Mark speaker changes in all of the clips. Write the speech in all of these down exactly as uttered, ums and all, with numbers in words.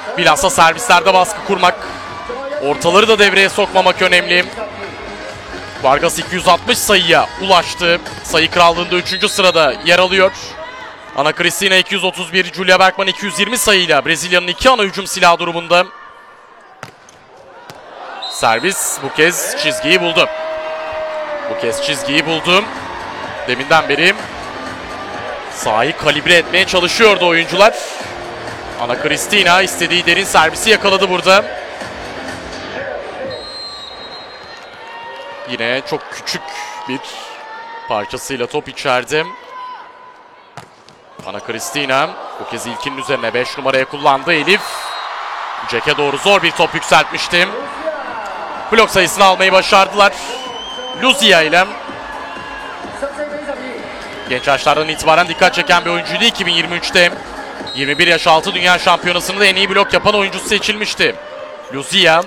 Speaker 1: Bilhassa servislerde baskı kurmak, ortaları da devreye sokmamak önemli. Vargas iki yüz altmış sayıya ulaştı. Sayı krallığında üçüncü sırada yer alıyor. Ana Cristina iki yüz otuz bir, Julia Bergman iki yüz yirmi sayıyla Brezilya'nın iki ana hücum silahı durumunda. Servis bu kez çizgiyi buldu. Bu kez çizgiyi buldu. Deminden beri sahayı kalibre etmeye çalışıyordu oyuncular. Ana Cristina istediği derin servisi yakaladı burada. Yine çok küçük bir parçasıyla top içeride. Ana Cristina bu kez ilkinin üzerine beş numaraya kullandı. Elif Jack'e doğru zor bir top yükseltmişti. Blok sayısını almayı başardılar. Luzia ile genç yaşlardan itibaren dikkat çeken bir oyuncuydu. iki bin yirmi üçte yirmi bir yaş altı Dünya Şampiyonası'nda en iyi blok yapan oyuncusu seçilmişti. Luzia.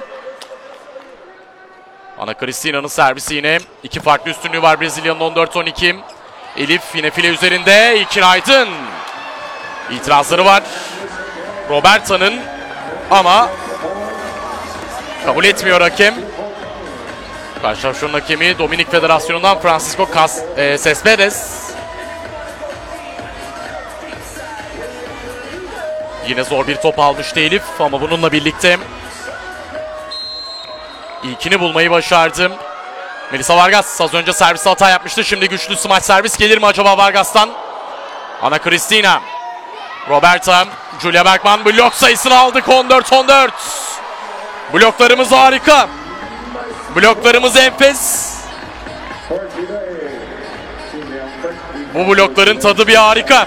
Speaker 1: Ana Cristina'nın servisi yine. İki farklı üstünlüğü var Brezilya'nın on dört on iki. Elif yine file üzerinde. İlkin Aydın. İtirazları var Roberta'nın ama kabul etmiyor hakem. Karşılaşmanın hakemi Dominik Federasyonu'ndan Francisco Cas e, Cespedes. Yine zor bir top almıştı Elif ama bununla birlikte ilkini bulmayı başardı. Melissa Vargas az önce serviste hata yapmıştı. Şimdi güçlü smaç servis gelir mi acaba Vargas'tan? Ana Cristina. Roberta. Julia Bergman blok sayısını aldık. on dört on dört. Bloklarımız harika. Bloklarımız enfes. Bu blokların tadı bir harika.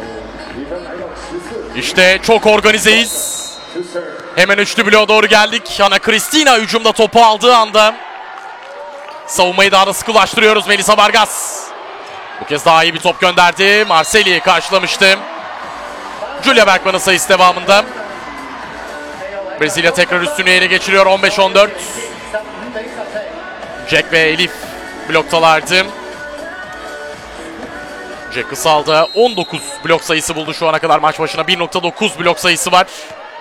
Speaker 1: İşte çok organizeyiz. Hemen üçlü bloğa doğru geldik. Ana Cristina hücumda topu aldığı anda savunmayı daha da sıkılaştırıyoruz. Melissa Vargas. Bu kez daha iyi bir top gönderdi. Marceli'yi karşılamıştı. Julia Bergman'ın sayısı devamında. Brezilya tekrar üstünlüğü ele geçiriyor. on beş on dört. Jack ve Elif bloktalardı. Jack kısaldı. on dokuz blok sayısı buldu şu ana kadar maç başına. bir nokta dokuz blok sayısı var.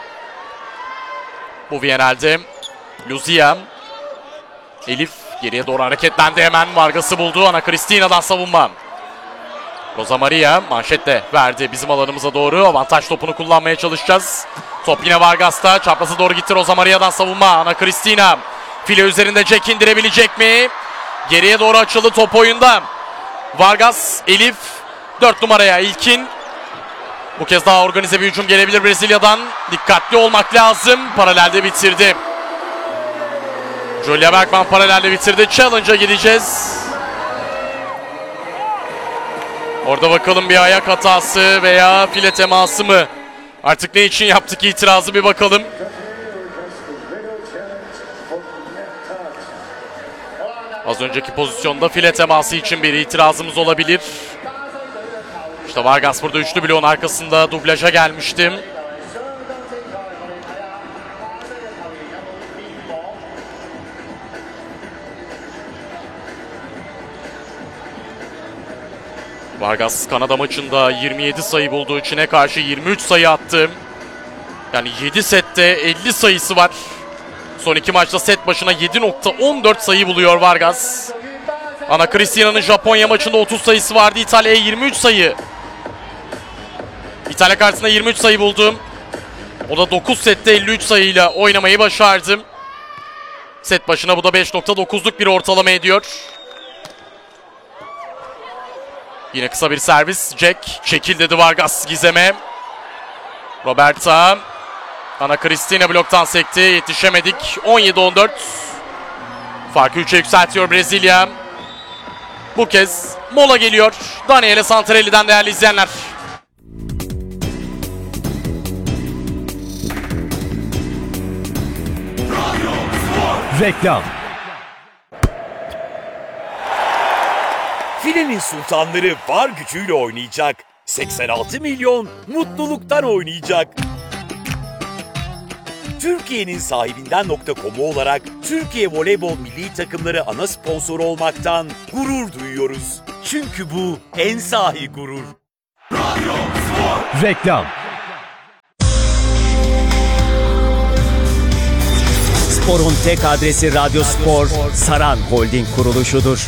Speaker 1: Bu Viyanel'de. Luzia. Elif geriye doğru hareketlendi. Hemen Vargas'ı buldu. Ana Cristina'dan savunma. Rosa Maria manşetle verdi bizim alanımıza doğru. Avantaj topunu kullanmaya çalışacağız. Top yine Vargas'ta. Çapraza doğru gitti. Rosa Maria'dan savunma. Ana Cristina. File üzerinde Jack indirebilecek mi? Geriye doğru açıldı top oyunda. Vargas, Elif. dört numaraya İlkin. Bu kez daha organize bir hücum gelebilir Brezilya'dan. Dikkatli olmak lazım. Paralelde bitirdi. Julia Bergman paralelde bitirdi. Challenge'a gideceğiz. Orada bakalım bir ayak hatası veya file teması mı? Artık ne için yaptık itirazı bir bakalım. Az önceki pozisyonda file teması için bir itirazımız olabilir. İşte Vargas burada üçlü bloğun arkasında dublaja gelmiştim. Vargas Kanada maçında yirmi yedi sayı bulduğu içine karşı yirmi üç sayı attı. Yani yedi sette elli sayısı var. Son iki maçta set başına yedi nokta on dört sayı buluyor Vargas. Ana Cristina'nın Japonya maçında otuz sayısı vardı. İtalya'ya yirmi üç sayı. İtalya karşısında yirmi üç sayı buldum. O da dokuz sette elli üç sayıyla oynamayı başardım. Set başına bu da beş nokta dokuzluk bir ortalama ediyor. Yine kısa bir servis. Jack çekil dedi Vargas Gizem'e. Roberta. Ana Cristina bloktan sekti. Yetişemedik. on yedi on dört. Farkı üçe yükseltiyor Brezilya. Bu kez mola geliyor. Daniele Santarelli'den değerli izleyenler.
Speaker 2: Reklam.
Speaker 3: Filenin sultanları var gücüyle oynayacak. seksen altı milyon mutluluktan oynayacak. Türkiye'nin sahibinden nokta com'u olarak Türkiye Voleybol Milli Takımları ana sponsoru olmaktan gurur duyuyoruz. Çünkü bu en sahi gurur.
Speaker 2: Reklam. Spor'un tek adresi Radyo Spor, Saran Holding kuruluşudur.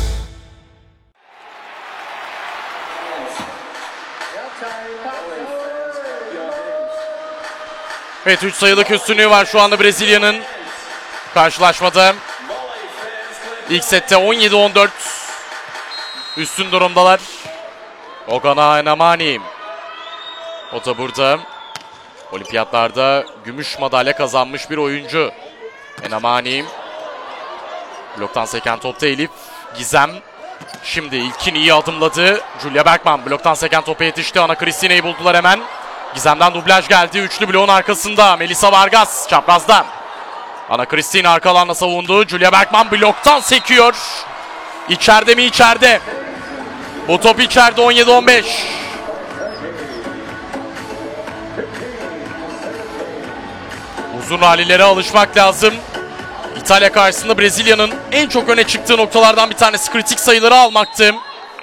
Speaker 1: Evet, üç sayılık üstünlüğü var şu anda Brezilya'nın karşılaşmada. İlk sette on yedi on dört üstün durumdalar. Ogana Enamani. O da burada. Olimpiyatlarda gümüş madalya kazanmış bir oyuncu. Enamani. Bloktan seken topta Elif. Gizem. Şimdi ilkin iyi adımladı. Julia Bergman bloktan seken topa yetişti. Ana Cristina'yı buldular hemen. Gizem'den dublaj geldi. Üçlü bloğun arkasında. Melisa Vargas çaprazda. Ana Cristina arka alanda savundu. Julia Bergman bloktan sekiyor. İçeride mi? İçeride. Bu top içeride. on yedi on beş. Uzun rallilere alışmak lazım. İtalya karşısında Brezilya'nın en çok öne çıktığı noktalardan bir tanesi kritik sayıları almaktı.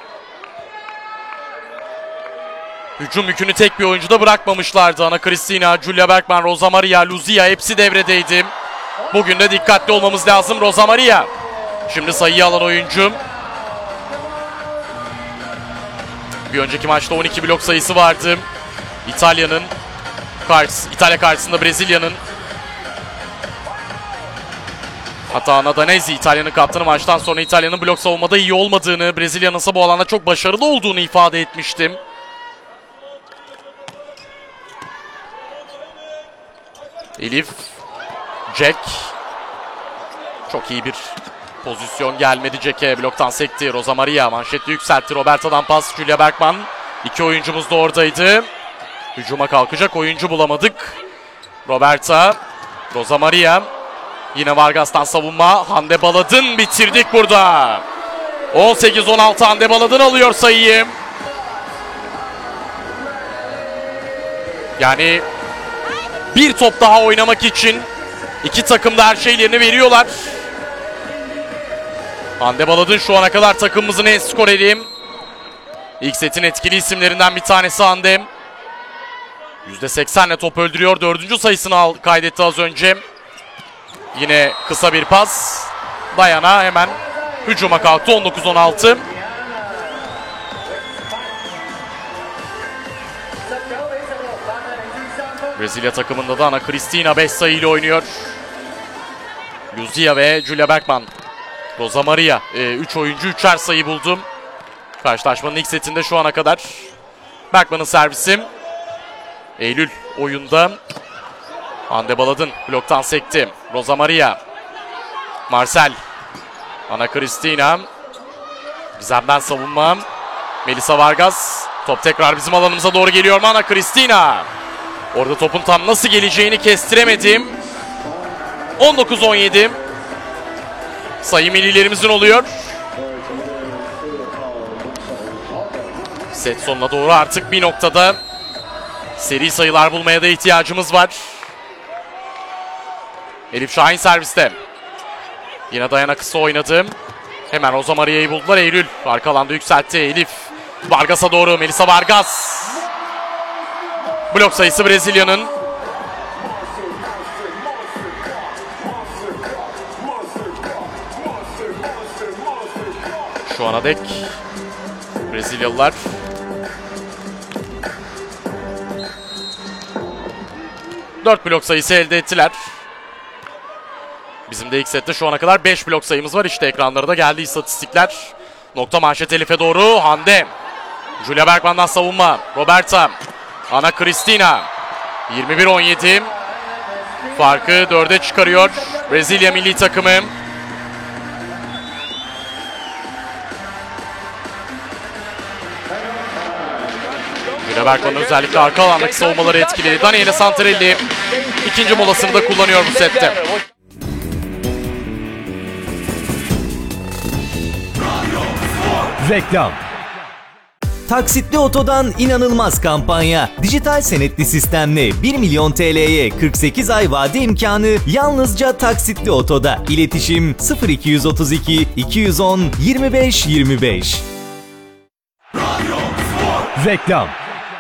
Speaker 1: Hücum yükünü tek bir oyuncuda bırakmamışlardı. Ana Cristina, Julia Bergman, Rosa Maria, Luzia hepsi devredeydi. Bugün de dikkatli olmamız lazım. Rosa Maria. Şimdi sayıyı alan oyuncu. Bir önceki maçta on iki blok sayısı vardı. İtalya'nın karşısı, İtalya karşısında Brezilya'nın. Hatta Ana Danesi, İtalya'nın kaptanı, maçtan sonra İtalya'nın blok savunmada iyi olmadığını, Brezilya'nın ise bu alanda çok başarılı olduğunu ifade etmiştim. Elif, Jack. Çok iyi bir pozisyon gelmedi Jack'e. Bloktan sekti. Rosa Maria manşetli yükseltti. Roberta'dan pas. Julia Bergman. İki oyuncumuz da oradaydı. Hücuma kalkacak oyuncu bulamadık. Roberta. Rosa Maria. Yine Vargas'tan savunma. Hande Baladın bitirdik burada. on sekiz on altı Hande Baladın alıyor sayıyı. Yani bir top daha oynamak için iki takım da her şeylerini veriyorlar. Hande Baladın şu ana kadar takımımızın en skoreri. İlk setin etkili isimlerinden bir tanesi Hande. yüzde seksenle top öldürüyor. Dördüncü sayısını al, kaydetti az önce. Yine kısa bir pas. Dayana hemen hücuma kalktı. on dokuz on altı. Brezilya takımında da Ana Cristina beş sayıyla oynuyor. Luzia ve Julia Bergman. Rosa Maria üç oyuncu üçer sayı buldum. Karşılaşmanın ilk setinde şu ana kadar. Bergman'ın servisi. Eylül oyunda. Hande Baladın bloktan sekti. Rosa Maria. Marcel. Ana Cristina. Gizem'den savunma. Melisa Vargas. Top tekrar bizim alanımıza doğru geliyor mu? Ana Cristina. Orada topun tam nasıl geleceğini kestiremedim. on dokuz on yedi. Sayı millilerimizin oluyor. Set sonuna doğru artık bir noktada seri sayılar bulmaya da ihtiyacımız var. Elif Şahin serviste. Yine Dayana kısa oynadı. Hemen Rosa Maria'yı buldular. Eylül arka alanda yükseltti. Elif Vargas'a doğru. Melisa Vargas. Blok sayısı Brezilya'nın. Şu ana dek Brezilyalılar dört blok sayısı elde ettiler. Bizim de ilk sette şu ana kadar beş blok sayımız var. İşte ekranlara da geldi istatistikler. Nokta manşet Elif'e doğru. Hande. Julia Bergman'dan savunma. Roberta. Ana Cristina. yirmi bir on yedi. Farkı dörde çıkarıyor Brezilya milli takımı. Julia Bergman'ın özellikle arka alandaki savunmaları etkiledi. Daniele Santarelli ikinci molasını da kullanıyor bu sette.
Speaker 2: Reklam. Taksitli Oto'dan inanılmaz kampanya. Dijital senetli sistemle bir milyon T L'ye kırk sekiz ay vade imkanı yalnızca Taksitli Oto'da. İletişim sıfır iki otuz iki iki yüz on yirmi beş yirmi beş. Reklam.